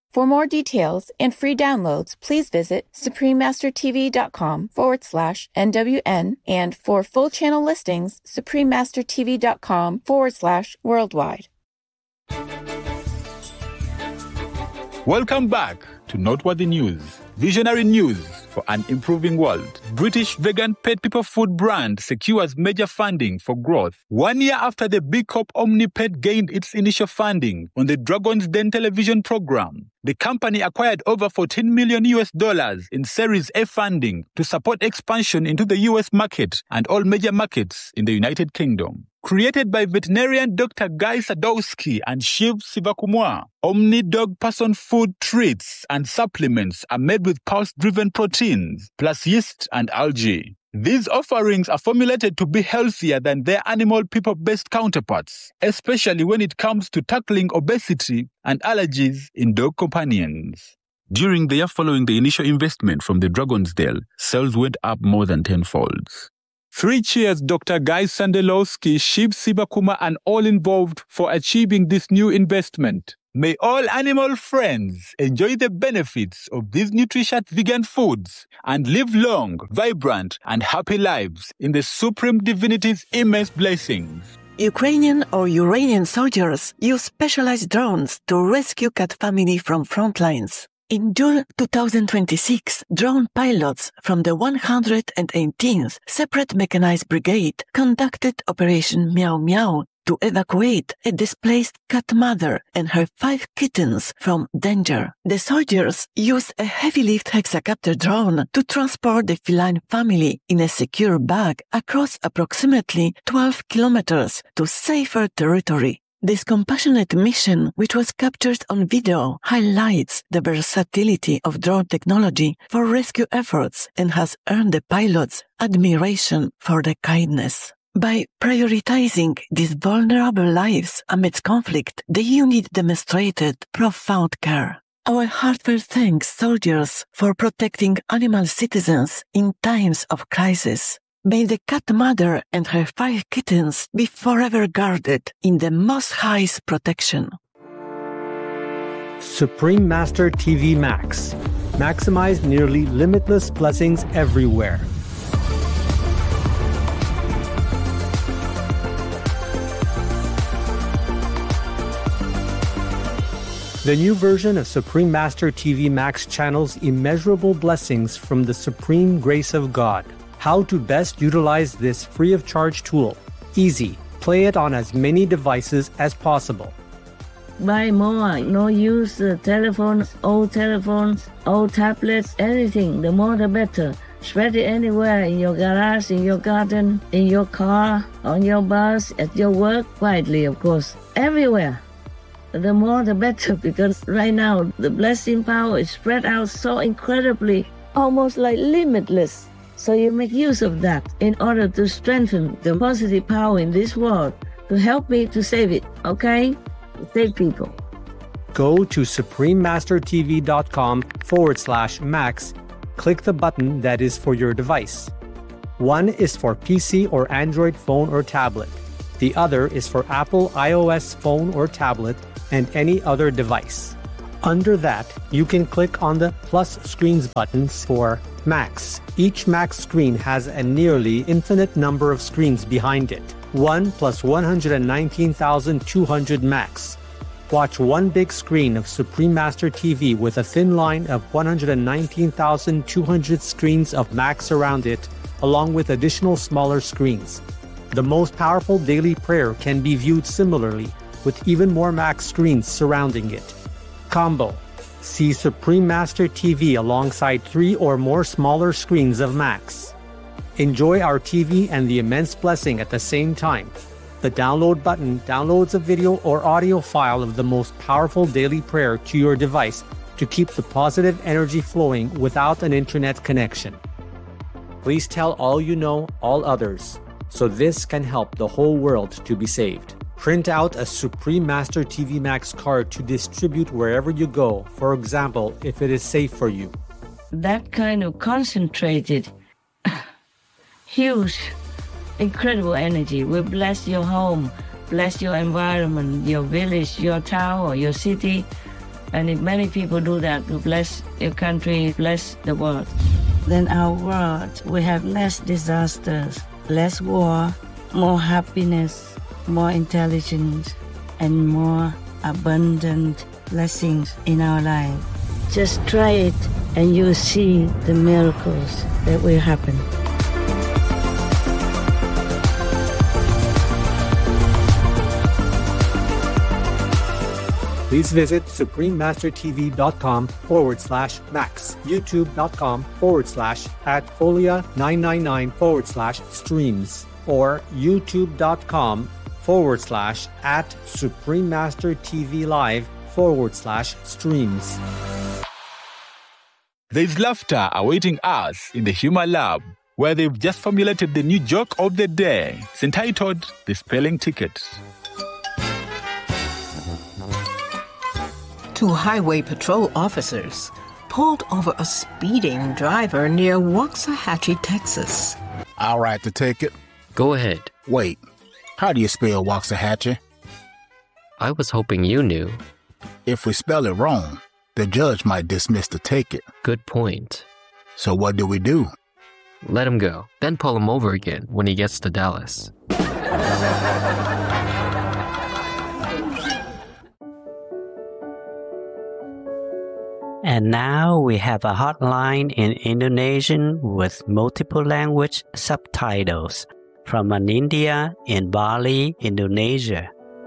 For more details and free downloads, please visit suprememastertv.com/NWN, and for full channel listings, suprememastertv.com/worldwide. Welcome back to Noteworthy News, visionary news for an improving world. British vegan pet people food brand secures major funding for growth. 1 year after the Big Corp Omnipet gained its initial funding on the Dragon's Den television program, the company acquired over $14 million in Series A funding to support expansion into the US market and all major markets in the United Kingdom. Created by veterinarian Dr. Guy Sadowski and Shiv Sivakumar, Omni Dog Person food treats and supplements are made with pulse-driven proteins, plus yeast and algae. These offerings are formulated to be healthier than their animal people-based counterparts, especially when it comes to tackling obesity and allergies in dog companions. During the year following the initial investment from the Dragon's Den, sales went up more than tenfold. 3 cheers, Dr. Guy Sandelowski, Shiv Sivakumar, and all involved for achieving this new investment. May all animal friends enjoy the benefits of these nutritious vegan foods and live long, vibrant, and happy lives in the Supreme Divinity's immense blessings. Ukrainian or Iranian soldiers use specialized drones to rescue cat family from front lines. In June 2026, drone pilots from the 118th Separate Mechanized Brigade conducted Operation Meow Meow to evacuate a displaced cat mother and her 5 kittens from danger. The soldiers used a heavy-lift hexacopter drone to transport the feline family in a secure bag across approximately 12 kilometers to safer territory. This compassionate mission, which was captured on video, highlights the versatility of drone technology for rescue efforts and has earned the pilots admiration for their kindness. By prioritizing these vulnerable lives amidst conflict, the unit demonstrated profound care. Our heartfelt thanks, soldiers, for protecting animal citizens in times of crisis. May the cat mother and her 5 kittens be forever guarded in the Most High's protection. Supreme Master TV Max. Maximize nearly limitless blessings everywhere. The new version of Supreme Master TV Max channels immeasurable blessings from the supreme grace of God. How to best utilize this free-of-charge tool. Easy. Play it on as many devices as possible. Buy more. No use telephones, old tablets, anything. The more the better. Spread it anywhere, in your garage, in your garden, in your car, on your bus, at your work, quietly, of course. Everywhere. The more the better, because right now the blessing power is spread out so incredibly, almost like limitless. So you make use of that in order to strengthen the positive power in this world, to help me to save it, okay? To save people. Go to suprememastertv.com/max. Click the button that is for your device. One is for PC or Android phone or tablet. The other is for Apple iOS phone or tablet and any other device. Under that, you can click on the plus screens buttons for Max. Each Max screen has a nearly infinite number of screens behind it. 1 plus 119,200 Max. Watch one big screen of Supreme Master TV with a thin line of 119,200 screens of Max around it, along with additional smaller screens. The most powerful daily prayer can be viewed similarly, with even more Max screens surrounding it. Combo. See Supreme Master TV alongside 3 or more smaller screens of Max. Enjoy our TV and the immense blessing at the same time. The download button downloads a video or audio file of the most powerful daily prayer to your device to keep the positive energy flowing without an internet connection. Please tell all you know, all others, so this can help the whole world to be saved. Print out a Supreme Master TV Max card to distribute wherever you go, for example, if it is safe for you. That kind of concentrated, huge, incredible energy will bless your home, bless your environment, your village, your town, or your city. And if many people do that, to bless your country, bless the world, then our world will have less disasters, less war, more happiness, more intelligence, and more abundant blessings in our life. Just try it and you'll see the miracles that will happen. Please visit suprememastertv.com/max, youtube.com/@folia999/streams, or youtube.com/suprememastertvlive/streams. There's laughter awaiting us in the Humor Lab, where they've just formulated the new joke of the day. It's entitled The Spelling Ticket. Two highway patrol officers pulled over a speeding driver near Waxahachie, Texas. I'll write the ticket. Go ahead. Wait, how do you spell Waxahachie? I was hoping you knew. If we spell it wrong, the judge might dismiss the ticket. Good point. So what do we do? Let him go, then pull him over again when he gets to Dallas. And now we have a hotline in Indonesian with multiple language subtitles from Anindya in Bali, Indonesia.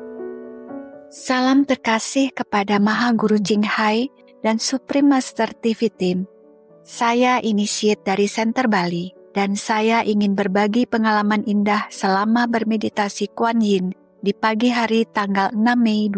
Salam terkasih kepada Maha Guru Ching Hai dan Supreme Master TV Team. Saya initiate dari Center Bali dan saya ingin berbagi pengalaman indah selama bermeditasi Kuan Yin di pagi hari tanggal 6 Mei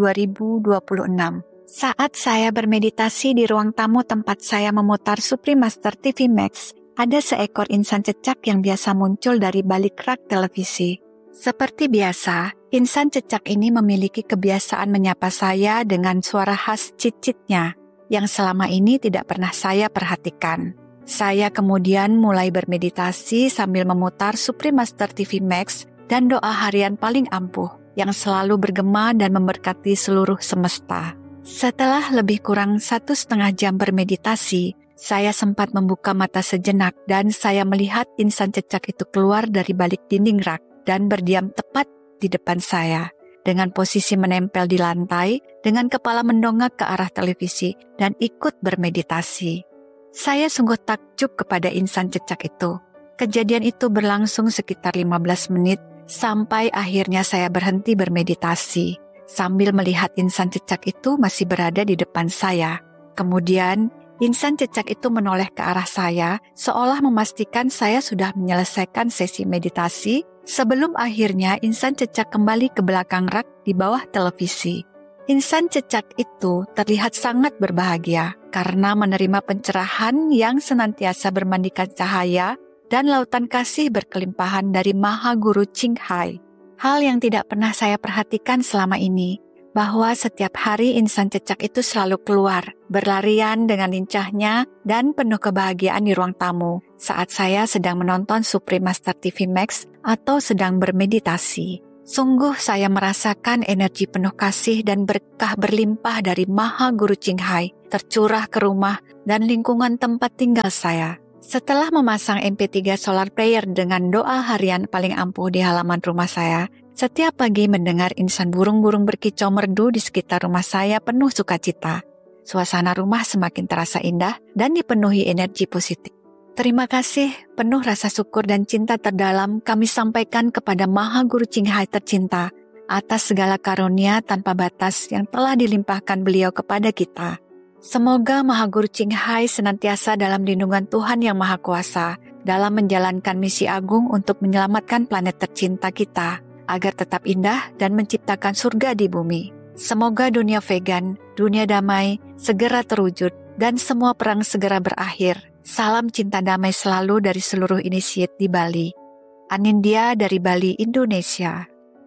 2026. Saat saya bermeditasi di ruang tamu tempat saya memutar Supreme Master TV Max, ada seekor insan cecak yang biasa muncul dari balik rak televisi. Seperti biasa, insan cecak ini memiliki kebiasaan menyapa saya dengan suara khas cicitnya yang selama ini tidak pernah saya perhatikan. Saya kemudian mulai bermeditasi sambil memutar Supreme Master TV Max dan doa harian paling ampuh yang selalu bergema dan memberkati seluruh semesta. Setelah lebih kurang 1,5 jam bermeditasi, saya sempat membuka mata sejenak dan saya melihat insan cecak itu keluar dari balik dinding rak dan berdiam tepat di depan saya, dengan posisi menempel di lantai, dengan kepala mendongak ke arah televisi dan ikut bermeditasi. Saya sungguh takjub kepada insan cecak itu. Kejadian itu berlangsung sekitar 15 menit sampai akhirnya saya berhenti bermeditasi sambil melihat insan cecak itu masih berada di depan saya. Kemudian, insan cecak itu menoleh ke arah saya seolah memastikan saya sudah menyelesaikan sesi meditasi sebelum akhirnya insan cecak kembali ke belakang rak di bawah televisi. Insan cecak itu terlihat sangat berbahagia karena menerima pencerahan yang senantiasa bermandikan cahaya dan lautan kasih berkelimpahan dari Maha Guru Ching Hai. Hal yang tidak pernah saya perhatikan selama ini, bahwa setiap hari insan cecak itu selalu keluar, berlarian dengan lincahnya dan penuh kebahagiaan di ruang tamu saat saya sedang menonton Supreme Master TV Max atau sedang bermeditasi. Sungguh saya merasakan energi penuh kasih dan berkah berlimpah dari Maha Guru Ching Hai tercurah ke rumah dan lingkungan tempat tinggal saya. Setelah memasang MP3 solar player dengan doa harian paling ampuh di halaman rumah saya, setiap pagi mendengar insan burung-burung berkicau merdu di sekitar rumah saya penuh sukacita. Suasana rumah semakin terasa indah dan dipenuhi energi positif. Terima kasih, penuh rasa syukur dan cinta terdalam kami sampaikan kepada Maha Guru Ching Hai tercinta atas segala karunia tanpa batas yang telah dilimpahkan beliau kepada kita. Semoga Maha Guru Ching Hai senantiasa dalam lindungan Tuhan Yang Maha Kuasa dalam menjalankan misi agung untuk menyelamatkan planet tercinta kita agar tetap indah dan menciptakan surga di bumi. Semoga dunia vegan, dunia damai segera terwujud dan semua perang segera berakhir. Salam cinta damai selalu dari seluruh initiate di Bali. Anindya dari Bali, Indonesia.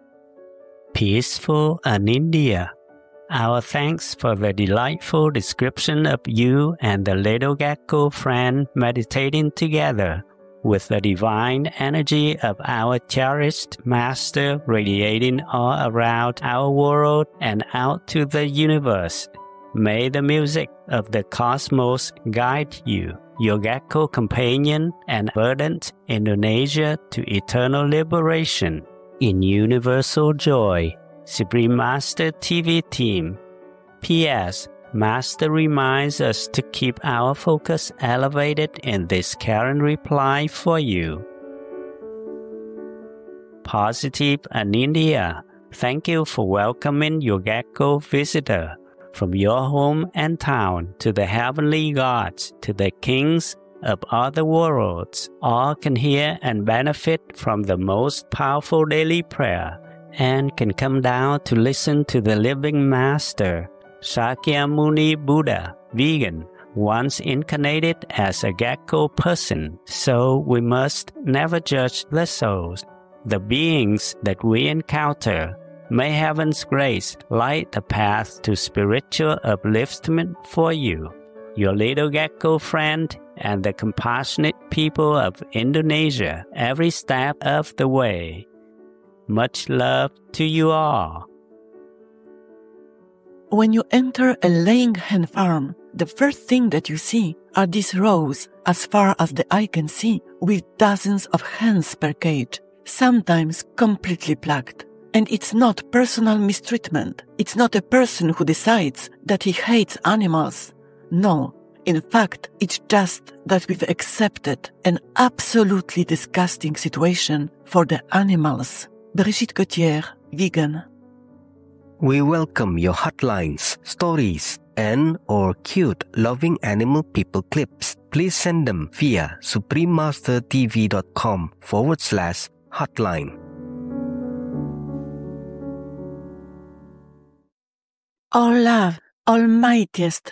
Peaceful Anindya. Our thanks for the delightful description of you and the little gecko friend meditating together with the divine energy of our cherished master radiating all around our world and out to the universe. May the music of the cosmos guide you, your gecko companion, and verdant Indonesia to eternal liberation. In universal joy, Supreme Master TV Team. P.S. Master reminds us to keep our focus elevated in this current reply for you. Positive and India, thank you for welcoming your gecko visitor from your home and town to the heavenly gods, to the kings of other worlds. All can hear and benefit from the most powerful daily prayer and can come down to listen to the living Master, Shakyamuni Buddha, vegan, once incarnated as a gecko person. So we must never judge the souls, the beings that we encounter. May heaven's grace light the path to spiritual upliftment for you, your little gecko friend, and the compassionate people of Indonesia every step of the way. Much love to you all. When you enter a laying hen farm, the first thing that you see are these rows, as far as the eye can see, with dozens of hens per cage, sometimes completely plucked. And it's not personal mistreatment. It's not a person who decides that he hates animals. No, in fact, it's just that we've accepted an absolutely disgusting situation for the animals. Brigitte Gauthier, vegan. We welcome your hotlines, stories, and/or cute loving animal people clips. Please send them via suprememastertv.com/hotline. O love, almightiest,